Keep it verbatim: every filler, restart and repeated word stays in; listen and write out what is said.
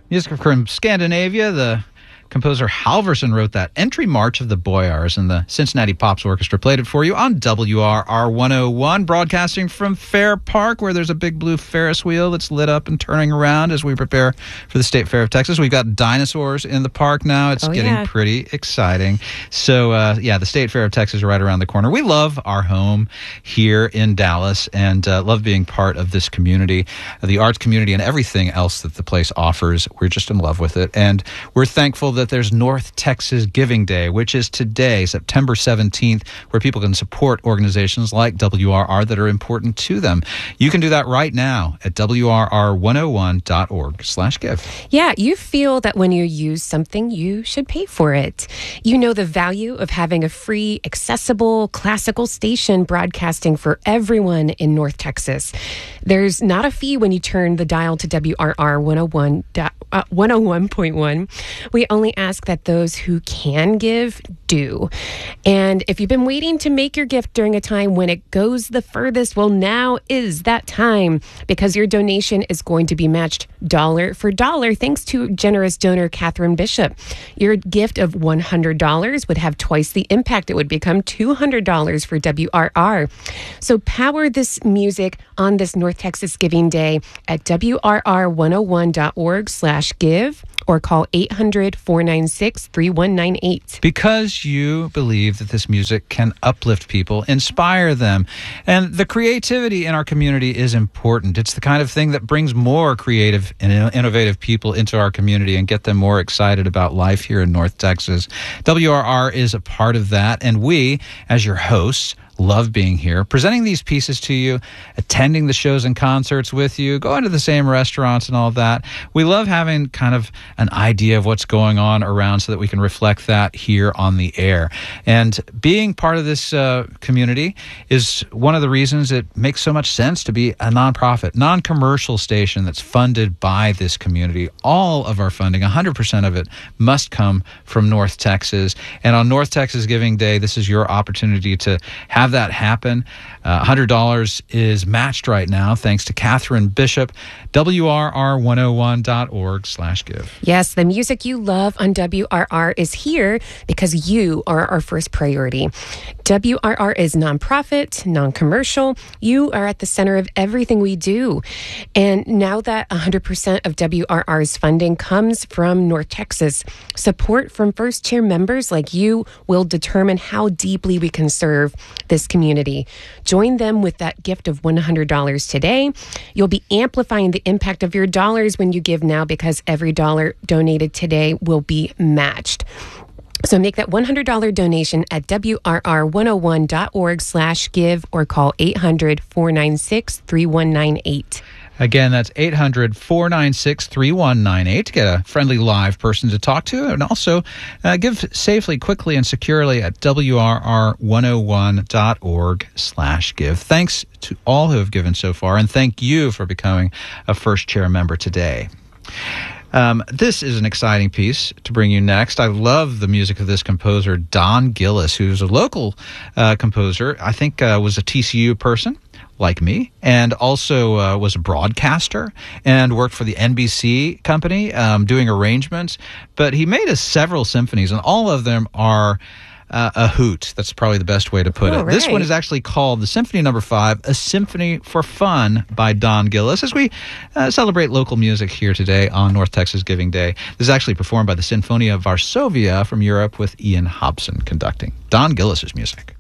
Music from Scandinavia. The composer Halvorsen wrote that. Entry March of the Boyars, and the Cincinnati Pops Orchestra played it for you on W R R one oh one, broadcasting from Fair Park, where there's a big blue Ferris wheel that's lit up and turning around as we prepare for the State Fair of Texas. We've got dinosaurs in the park now. It's oh, getting yeah. pretty exciting. So, uh, yeah, the State Fair of Texas is right around the corner. We love our home here in Dallas and uh, love being part of this community, the arts community, and everything else that the place offers. We're just in love with it, and we're thankful that that there's North Texas Giving Day, which is today, September seventeenth, where people can support organizations like W R R that are important to them. You can do that right now at W R R one oh one dot org slash give. Yeah, you feel that when you use something, you should pay for it. You know the value of having a free, accessible, classical station broadcasting for everyone in North Texas. There's not a fee when you turn the dial to W R R one oh one point one. We only ask that those who can give do. And if you've been waiting to make your gift during a time when it goes the furthest, well, now is that time, because your donation is going to be matched dollar for dollar thanks to generous donor Catherine Bishop. Your gift of one hundred dollars would have twice the impact. It would become two hundred dollars for W R R. So power this music on this North Texas Giving Day at W R R one oh one dot org slash give or call eight hundred, four nine six, three one nine eight. Because you believe that this music can uplift people, inspire them, and the creativity in our community is important. It's the kind of thing that brings more creative and innovative people into our community and get them more excited about life here in North Texas. W R R is a part of that, and we, as your hosts, love being here, presenting these pieces to you, attending the shows and concerts with you, going to the same restaurants and all of that. We love having kind of an idea of what's going on around so that we can reflect that here on the air. And being part of this uh, community is one of the reasons it makes so much sense to be a nonprofit, non-commercial station that's funded by this community. All of our funding, one hundred percent of it, must come from North Texas. And on North Texas Giving Day, this is your opportunity to have that happen. Uh, one hundred dollars is matched right now thanks to Catherine Bishop. W R R one oh one dot org slash give. Yes, the music you love on W R R is here because you are our first priority. W R R is nonprofit, non-commercial. You are at the center of everything we do. And now that one hundred percent of W R R's funding comes from North Texas, support from first chair members like you will determine how deeply we can serve this community. Join them with that gift of one hundred dollars today. You'll be amplifying the impact of your dollars when you give now, because every dollar donated today will be matched. So make that one hundred dollars donation at W R R one oh one dot org slash give or call eight hundred, four nine six, three one nine eight. Again, that's eight hundred, four nine six, three one nine eight to get a friendly live person to talk to, and also uh, give safely, quickly, and securely at W R R one oh one dot org slash give. Thanks to all who have given so far, and thank you for becoming a first chair member today. Um, this is an exciting piece to bring you next. I love the music of this composer, Don Gillis, who's a local uh, composer. I think uh, was a T C U person, like me, and also uh, was a broadcaster and worked for the N B C company um, doing arrangements. But he made us several symphonies, and all of them are uh, a hoot. That's probably the best way to put oh, it. Right. This one is actually called the Symphony Number Five, A Symphony for Fun by Don Gillis, as we uh, celebrate local music here today on North Texas Giving Day. This is actually performed by the Sinfonia Varsovia from Europe with Ian Hobson conducting. Don Gillis's music.